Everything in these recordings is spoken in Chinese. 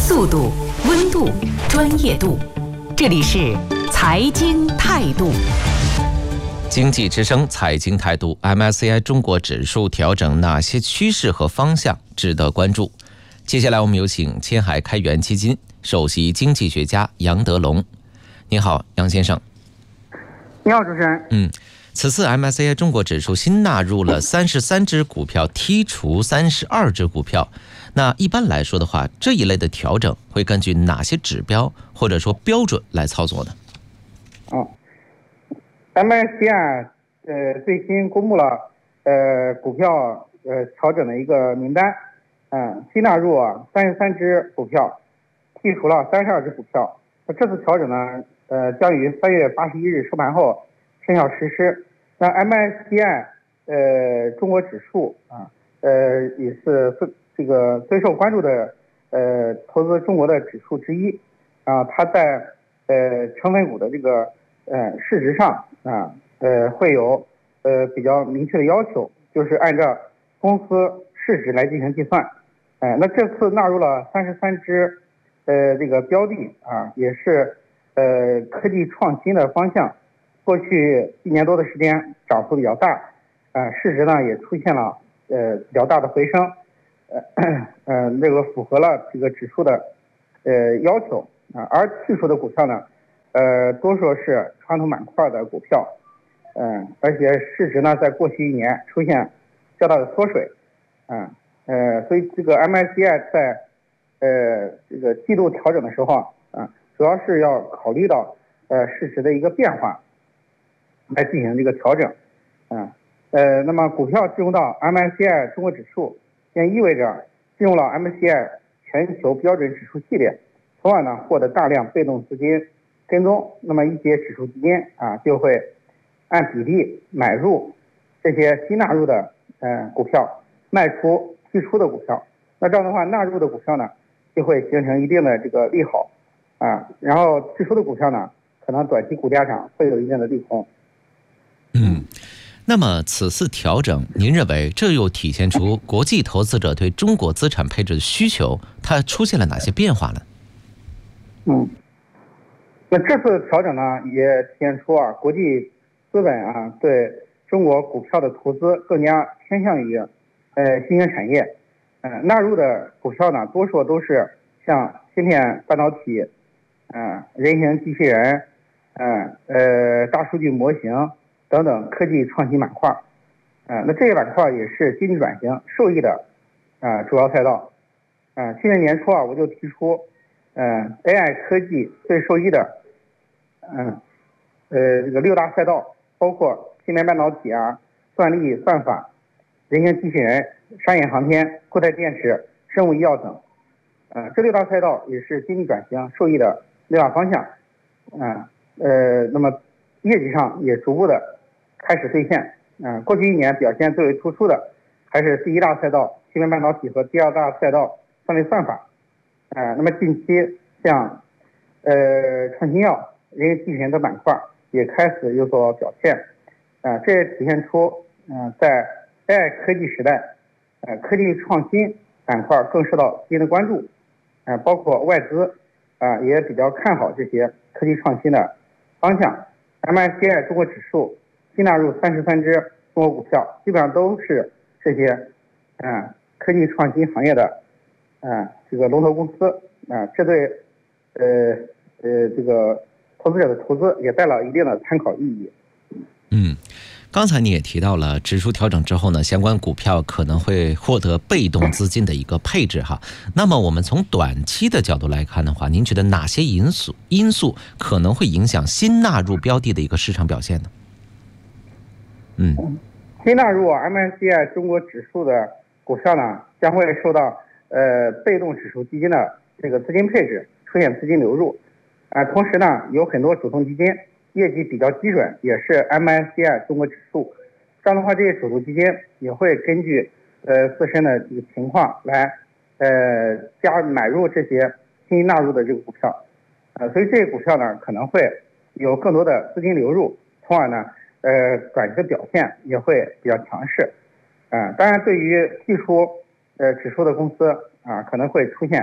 速度、温度、专业度，这里是财经态度。 经济之声财经态度 ，MSCI 中国指数调整哪些趋势和方向值得关注？接下来我们有请千海开源基金首席经济学家杨德龙。你好，杨先生。 你好，主持人。 此次 MSCI 中国指数新纳入了33只股票，剔除32只股票。那一般来说的话，这一类的调整会根据哪些指标或者说标准来操作呢 ？MSCI 最新公布了股票调整的一个名单，新纳入33只股票，剔除了32只股票。这次调整呢，将于3月81日收盘后生效实施。那 MSCI 中国指数也是这个最受关注的投资中国的指数之一它在成分股的这个市值上会有比较明确的要求，就是按照公司市值来进行计算。那这次纳入了33只这个标的也是科技创新的方向。过去1年多的时间涨幅比较大，市值呢也出现了比较大的回升，这个符合了这个指数的要求而剔除的股票呢，多数是传统板块的股票，而且市值呢在过去1年出现较大的缩水，所以这个 MSCI 在这个季度调整的时候主要是要考虑到市值的一个变化。来进行这个调整，那么股票进入到 MSCI 中国指数，便意味着进入了 MSCI 全球标准指数系列，从而呢获得大量被动资金跟踪，那么一些指数基金就会按比例买入这些新纳入的股票，卖出剔出的股票。那这样的话，纳入的股票呢就会形成一定的这个利好然后剔出的股票呢，可能短期股价上会有一定的利空。 那么此次调整，您认为这又体现出国际投资者对中国资产配置的需求，它出现了哪些变化呢？ 那这次调整呢，也体现出国际资本对中国股票的投资更加偏向于新兴产业，纳入的股票呢，多数都是像芯片、半导体，人形机器人，大数据模型等等科技创新板块，那这些板块也是经济转型受益的主要赛道。去年年初我就提出AI 科技最受益的这个6大赛道，包括芯片半导体算力算法、人形机器人、商业航天、固态电池、生物医药等。这6大赛道也是经济转型受益的6大方向。那么业绩上也逐步的开始兑现。过去1年表现最为突出的还是第1大赛道芯片半导体和第2大赛道算力算法。那么近期像创新药、人形机器人的板块也开始有所表现。这也体现出在 AI 科技时代，科技创新板块更受到资金的关注。包括外资也比较看好这些科技创新的方向。MSCI 中国指数新纳入33只中国股票，基本上都是这些科技创新行业的这个龙头公司这对这个投资者的投资也带了一定的参考意义。 刚才你也提到了指数调整之后呢，相关股票可能会获得被动资金的一个配置那么我们从短期的角度来看的话，您觉得哪些因素可能会影响新纳入标的的一个市场表现呢？ 新纳入MSCI 中国指数的股票呢，将会受到被动指数基金的这个资金配置，出现资金流入。同时呢，有很多主动基金业绩比较基准，也是 MSCI 中国指数。这样的话，这些主动基金也会根据自身的这个情况来买入这些新纳入的这个股票。所以这些股票呢，可能会有更多的资金流入，从而呢短期的表现也会比较强势。当然对于剔出指数的公司可能会出现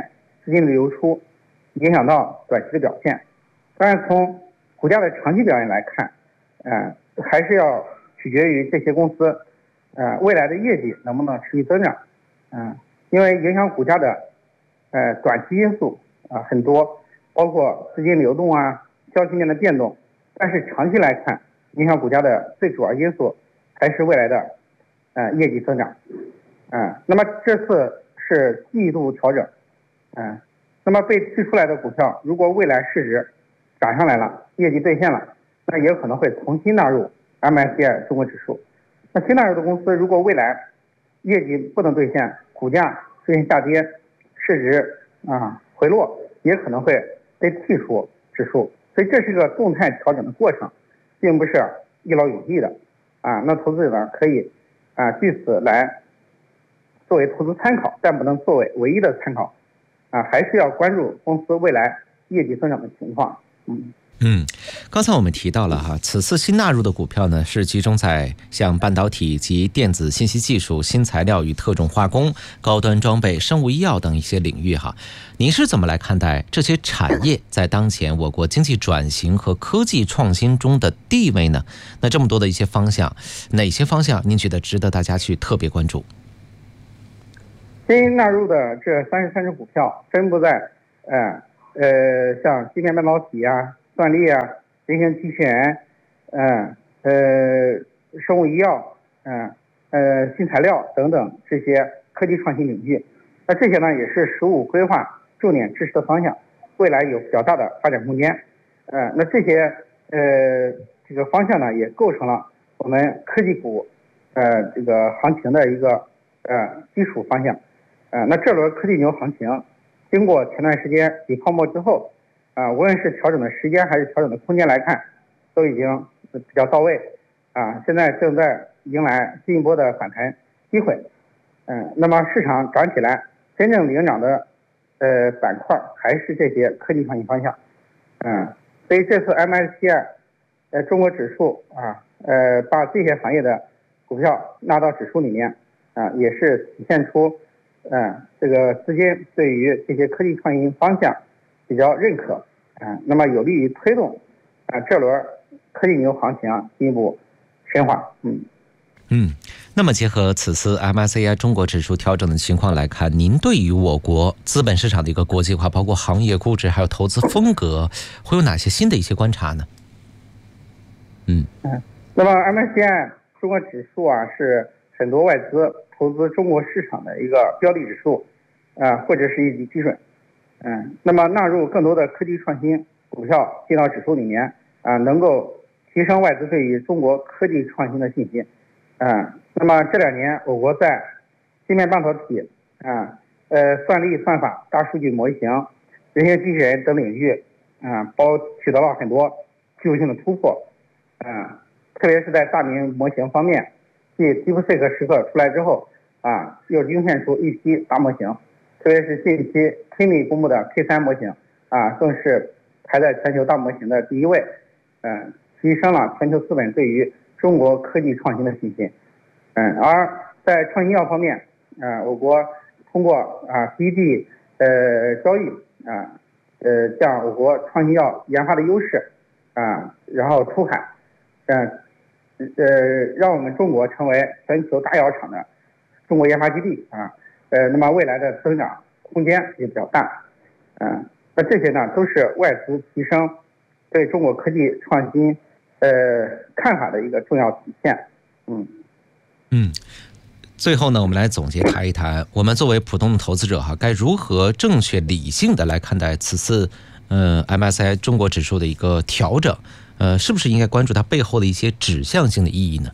资金流出，影响到短期的表现。当然，从股价的长期表现来看，还是要取决于这些公司，未来的业绩能不能持续增长，因为影响股价的，短期因素很多，包括资金流动消息面的变动，但是长期来看，影响股价的最主要因素还是未来的，业绩增长，那么这次是季度调整，那么被剔出来的股票，如果未来市值涨上来了，业绩兑现了，那也有可能会重新纳入 MSCI 中国指数。那新纳入的公司，如果未来业绩不能兑现，股价出现下跌，市值回落，也可能会被剔除指数。所以这是个动态调整的过程，并不是一劳永逸的那投资者呢可以据此来作为投资参考，但不能作为唯一的参考还是要关注公司未来业绩增长的情况。 刚才我们提到了此次新纳入的股票呢，是集中在像半导体及电子信息技术、新材料与特种化工、高端装备、生物医药等一些领域您是怎么来看待这些产业在当前我国经济转型和科技创新中的地位呢？那这么多的一些方向，哪些方向您觉得值得大家去特别关注？ 新纳入的这33只股票分布在像芯片半导体算力人形机器人生物医药新材料等等这些科技创新领域。那这些呢也是“15”规划重点支持的方向，未来有比较大的发展空间。那这些这个方向呢也构成了我们科技股这个行情的一个基础方向。那这轮科技牛行情经过前段时间洗泡沫之后无论是调整的时间还是调整的空间来看，都已经比较到位现在正在迎来进一波的反弹机会。那么市场涨起来，真正领涨的板块还是这些科技创新方向。所以这次 MSCI 中国指数把这些行业的股票纳到指数里面也是体现出这个资金对于这些科技创新方向比较认可，那么有利于推动这轮科技牛行情进一步深化。 那么结合此次 MSCI 中国指数调整的情况来看，您对于我国资本市场的一个国际化，包括行业估值还有投资风格，会有哪些新的一些观察呢？ 那么 MSCI 中国指数是很多外资投资中国市场的一个标的指数或者是一级基准。那么纳入更多的科技创新股票进到指数里面能够提升外资对于中国科技创新的信心。那么这2年我国在芯片半导体算力算法、大数据模型、人形机器人等领域取得了很多技术性的突破。特别是在大模模型方面，继 DeepSeek 时刻出来之后又涌现出一批大模型，特别是近期 Kimi 公布的 K3 模型更是排在全球大模型的第1位，提升了全球资本对于中国科技创新的信心。而在创新药方面我国通过BD 交易将我国创新药研发的优势然后出海让我们中国成为全球大药厂的中国研发基地那么未来的增长空间也比较大。那这些呢都是外资提升对中国科技创新看法的一个重要体现。 最后呢，我们来总结谈一谈，我们作为普通的投资者该如何正确理性的来看待此次MSCI 中国指数的一个调整，是不是应该关注它背后的一些指向性的意义呢？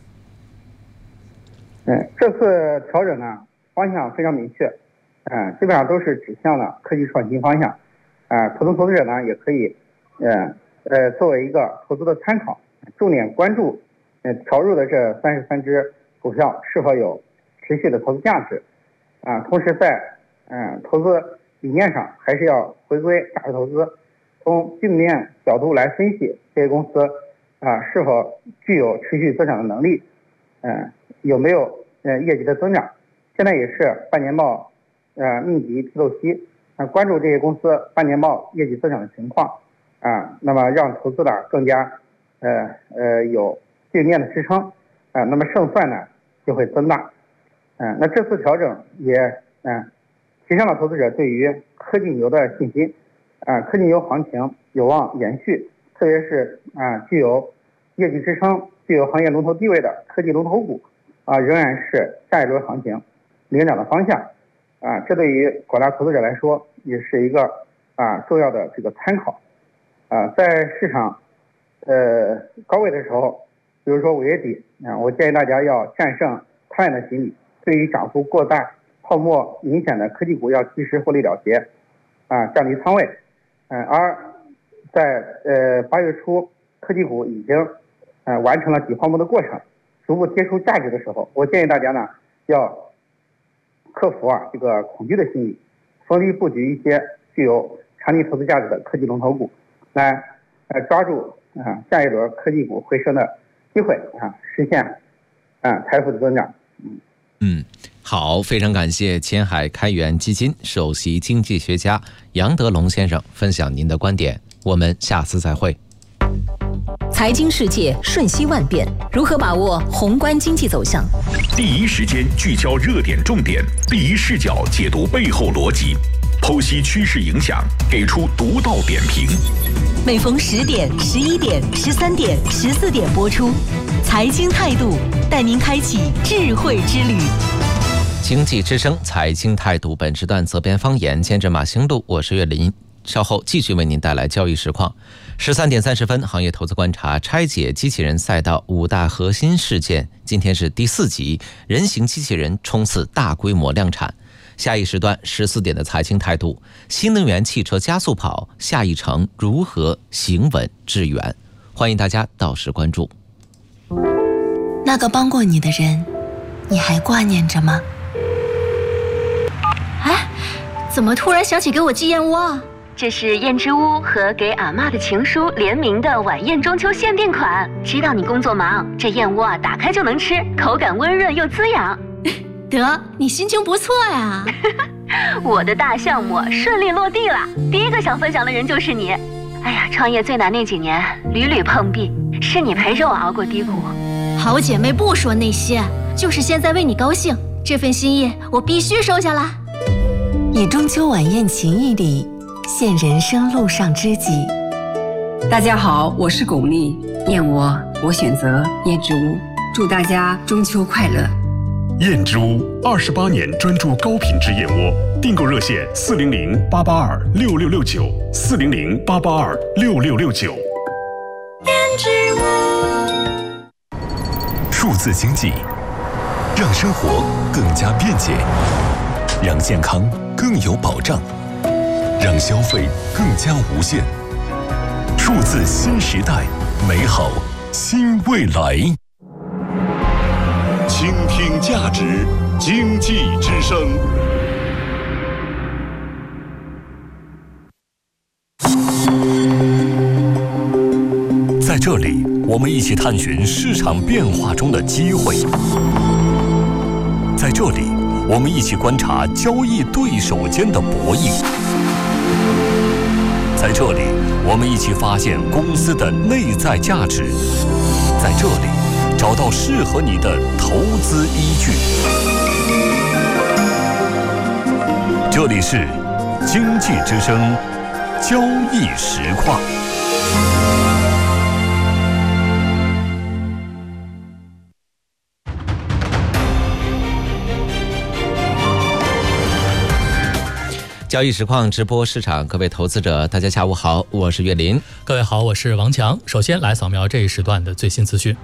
这次调整呢方向非常明确，基本上都是指向了科技创新方向。普通投资者呢也可以作为一个投资的参考，重点关注调入的这33只股票是否有持续的投资价值同时在投资理念上还是要回归价值投资，从基本面角度来分析这些公司是否具有持续增长的能力，有没有业绩的增长。现在也是半年报密集披露期， 关注这些公司半年报业绩增长的情况那么让投资呢更加有净面的支撑那么胜算呢就会增大那这次调整也提升了投资者对于科技牛的信心科技牛行情有望延续，特别是具有业绩支撑、具有行业龙头地位的科技龙头股仍然是下一轮行情领涨的方向这对于广大投资者来说也是一个重要的这个参考在市场高位的时候，比如说5月底我建议大家要战胜贪婪的心理，对于涨幅过大、泡沫明显的科技股要及时获利了结降低仓位而在8月初科技股已经完成了挤泡沫的过程，逐步贴出价值的时候，我建议大家呢要克服这个恐惧的心理，逢低布局一些具有长期投资价值的科技龙头股，来抓住下一轮科技股回升的机会实现财富的增长。 好，非常感谢前海开源基金首席经济学家杨德龙先生分享您的观点，我们下次再会。 财经世界瞬息万变，如何把握宏观经济走向？ 第一时间聚焦热点重点，第一视角解读背后逻辑，剖析趋势影响，给出独到点评。 每逢10点、11点、13点、14点播出。财经态度带您开启智慧之旅。 经济之声财经态度，本时段责编方言，监制马兴路，我是岳林。稍后继续为您带来交易实况。13点30分，行业投资观察，拆解机器人赛道5大核心事件。今天是第4集，人形机器人冲刺大规模量产。下一时段14点的财经态度，新能源汽车加速跑，下一程如何行稳致远？欢迎大家到时关注。 那个帮过你的人，你还挂念着吗？ 哎，怎么突然想起给我寄燕窝啊？ 这是燕之屋和给阿嬷的情书联名的晚宴中秋限定款。知道你工作忙，这燕窝打开就能吃，口感温润又滋养。 得，你心情不错呀。 我的大项目顺利落地了，第一个想分享的人就是你。哎呀，创业最难那几年屡屡碰壁，是你陪着我熬过低谷。 好姐妹不说那些，就是现在为你高兴，这份心意我必须收下来。 以中秋晚宴情谊里现人生路上知己。 大家好，我是巩俐，燕窝我选择燕之屋，祝大家中秋快乐。 燕之屋28年专注高品质燕窝，订购热线400-882-6669，400-882-6669。 燕之屋。 数字经济让生活更加便捷，让健康更有保障，让消费更加无限。数字新时代，美好新未来。倾听价值，经济之声。在这里，我们一起探寻市场变化中的机会。在这里，我们一起观察交易对手间的博弈。在这里，我们一起发现公司的内在价值。在这里，找到适合你的投资依据。这里是经济之声交易实况。 交易实况直播市场，各位投资者大家下午好，我是岳林。 各位好，我是王强。首先来扫描这一时段的最新资讯。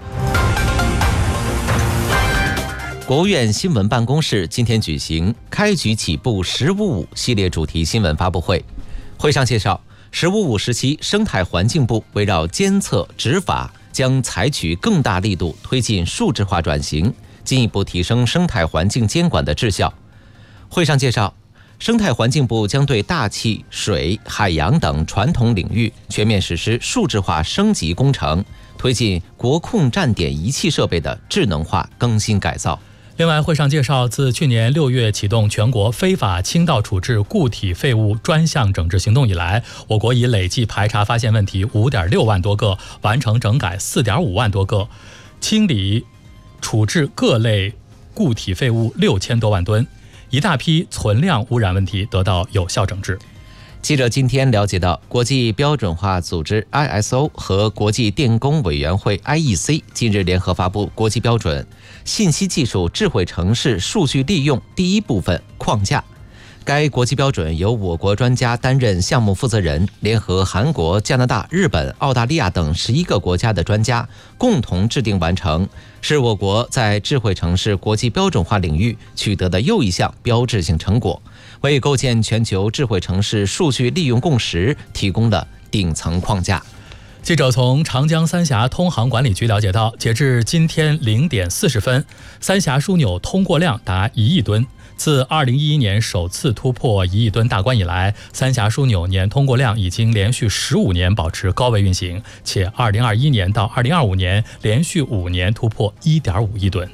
国务院新闻办公室今天举行开局起步“15.5”系列主题新闻发布会。会上介绍，“15.5”时期，生态环境部围绕监测执法，将采取更大力度推进数字化转型，进一步提升生态环境监管的质效。会上介绍，生态环境部将对大气、水、海洋等传统领域全面实施数字化升级工程，推进国控站点仪器设备的智能化更新改造。 另外，会上介绍，自去年6月启动全国非法倾倒处置固体废物专项整治行动以来，我国已累计排查发现问题5.6万多个，完成整改4.5万多个，清理处置各类固体废物6000多万吨，一大批存量污染问题得到有效整治。 记者今天了解到，国际标准化组织 ISO 和国际电工委员会 IEC 近日联合发布国际标准信息技术智慧城市数据利用第一部分框架。该国际标准由我国专家担任项目负责人，联合韩国、加拿大、日本、澳大利亚等11个国家的专家共同制定完成，是我国在智慧城市国际标准化领域取得的又一项标志性成果，为构建全球智慧城市数据利用共识提供了顶层框架。 记者从长江三峡通航管理局了解到，截至今天0点40分，三峡枢纽通过量达1亿吨。自2011年首次突破1亿吨大关以来，三峡枢纽年通过量已经连续15年保持高位运行，且2021年到2025年连续5年突破1.5亿吨。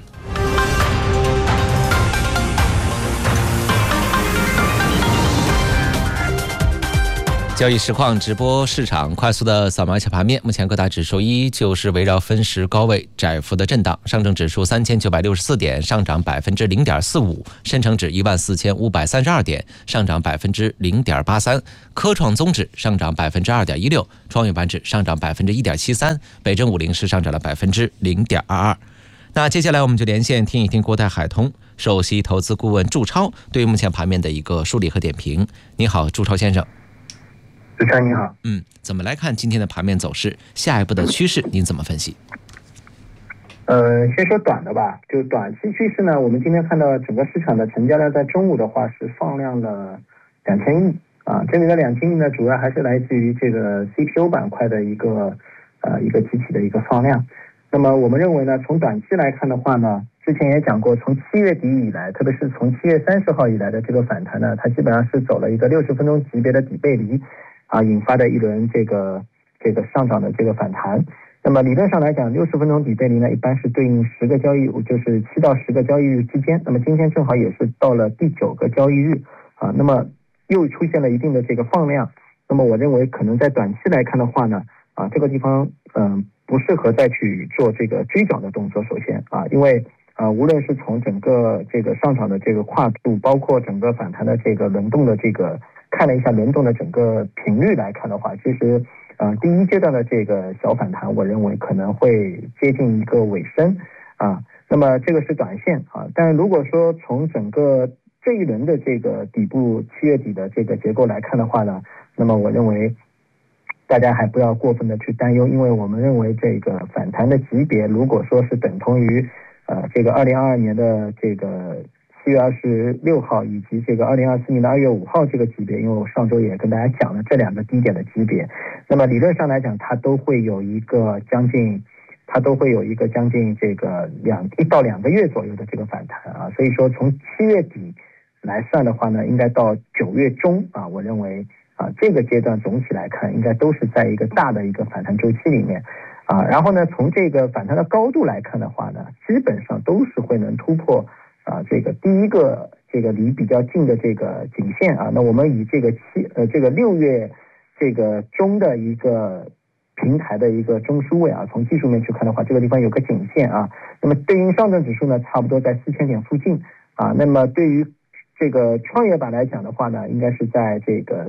交易实况直播市场快速的扫描一下盘面，目前各大指数依旧是围绕分时高位窄幅的震荡，上证指数3964点，上涨0.45%，深成指14532点，上涨0.83%，科创综指上涨2.16%，创业板指上涨1.73%，北证50是上涨了0.22%。那接下来我们就连线听一听国泰海通首席投资顾问祝超对目前盘面的一个梳理和点评。你好，祝超先生。 主持人你好。 怎么来看今天的盘面走势？下一步的趋势您怎么分析？ 先说短的吧，就短期趋势呢，我们今天看到整个市场的成交量在中午的话是放量了2000亿啊，这里的2000亿呢，主要还是来自于这个 CPU 板块的一个集体的一个放量。那么我们认为呢，从短期来看的话呢，之前也讲过，从7月底以来，特别是从7月30号以来的这个反弹呢，它基本上是走了一个60分钟级别的底背离啊，引发的一轮这个上涨的这个反弹。那么理论上来讲，60分钟底背离呢，一般是对应10个交易日，就是7到10个交易日之间。那么今天正好也是到了第9个交易日啊，那么又出现了一定的这个放量。那么我认为可能在短期来看的话呢，啊，这个地方不适合再去做这个追涨的动作。首先啊，因为无论是从整个这个上涨的这个跨度，包括整个反弹的这个轮动的这个。看了一下轮动的整个频率来看的话，其实第一阶段的这个小反弹，我认为可能会接近一个尾声啊。那么这个是短线啊，但如果说从整个这一轮的这个底部7月底的这个结构来看的话呢，那么我认为大家还不要过分的去担忧，因为我们认为这个反弹的级别如果说是等同于这个2022年的这个7月26号以及这个2024年的2月5号这个级别，因为我上周也跟大家讲了这两个低点的级别，那么理论上来讲它都会有一个将近这个1到2个月左右的这个反弹啊，所以说从7月底来算的话呢，应该到9月中啊，我认为这个阶段总体来看应该都是在一个大的一个反弹周期里面啊，然后呢从这个反弹的高度来看的话呢，基本上都是会能突破这个第一个这个离比较近的这个颈线啊，那我们以这个6月这个中的一个平台的一个中枢位啊，从技术面去看的话，这个地方有个颈线啊，那么对应上证指数呢，差不多在4000点附近啊，那么对于这个创业板来讲的话呢，应该是在这个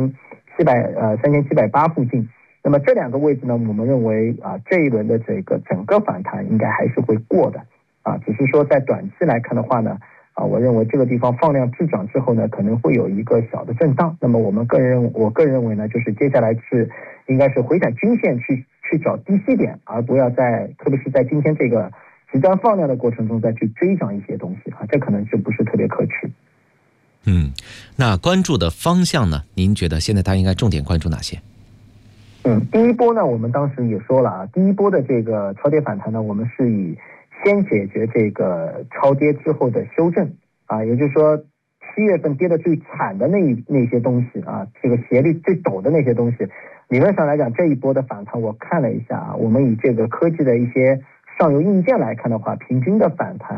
3780附近。那么这两个位置呢，我们认为这一轮的这个整个反弹应该还是会过的啊，只是说在短期来看的话呢，我认为这个地方放量滞涨之后呢，可能会有一个小的震荡。那么我个人认为呢，就是接下来应该是回踩均线去找低吸点，而不要特别是在今天这个极端放量的过程中再去追涨一些东西啊，这可能就不是特别可取。 那关注的方向呢？您觉得现在大家应该重点关注哪些？ 第一波呢，我们当时也说了啊，第一波的这个超跌反弹呢，我们是以先解决这个超跌之后的修正啊，也就是说7月份跌的最惨的那些东西啊，这个斜率最陡的那些东西，理论上来讲，这一波的反弹我看了一下啊，我们以这个科技的一些上游硬件来看的话，平均的反弹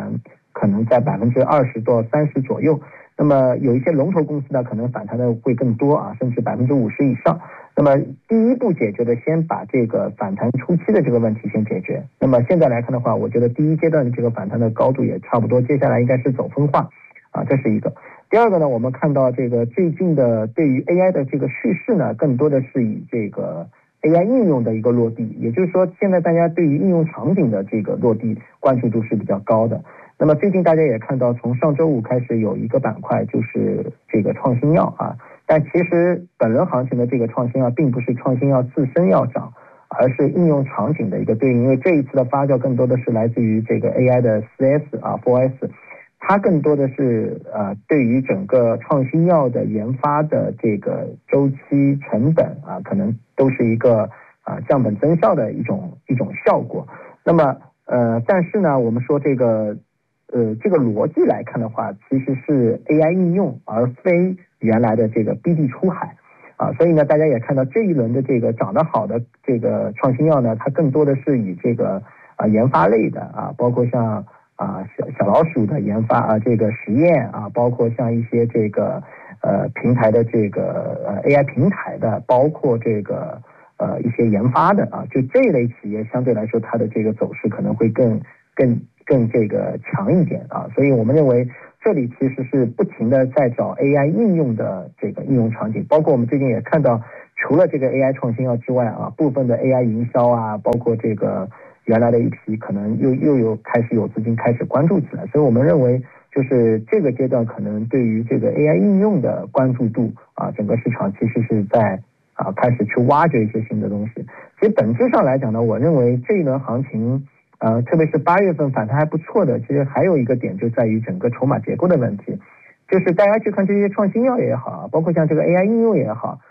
可能在20%到30%左右。那么有一些龙头公司呢，可能反弹的会更多啊，甚至50%以上。那么第一步解决的，先把这个反弹初期的这个问题先解决。那么现在来看的话，我觉得第一阶段的这个反弹的高度也差不多，接下来应该是走分化啊，这是一个。第二个呢，我们看到这个最近的对于 AI 的这个叙事呢，更多的是以这个 AI 应用的一个落地，也就是说现在大家对于应用场景的这个落地关注度是比较高的。那么最近大家也看到，从上周五开始有一个板块就是这个创新药啊，但其实本轮行情的这个创新药并不是创新药自身要涨，而是应用场景的一个对应，因为这一次的发酵更多的是来自于这个 AI 的 4S 啊 4S， 它更多的是对于整个创新药的研发的这个周期成本啊，可能都是一个降本增效的一种效果。那么但是呢，我们说这个逻辑来看的话，其实是 AI 应用，而非原来的这个 BD 出海啊。所以呢，大家也看到这一轮的这个涨得好的这个创新药呢，它更多的是以这个研发类的啊，包括像小老鼠的研发这个实验啊，包括像一些这个平台的这个AI 平台的，包括这个一些研发的啊，就这一类企业相对来说它的这个走势可能会更这个强一点啊。所以我们认为这里其实是不停的在找 AI 应用的这个应用场景，包括我们最近也看到，除了这个 AI 创新药之外啊，部分的 AI 营销啊，包括这个原来的一批可能又有开始有资金开始关注起来。所以我们认为就是这个阶段可能对于这个 AI 应用的关注度啊，整个市场其实是在开始去挖掘一些新的东西。其实本质上来讲呢，我认为这一轮行情特别是8月份反弹还不错的，其实还有一个点就在于整个筹码结构的问题，就是大家去看这些创新药也好，包括像这个 AI 应用也好，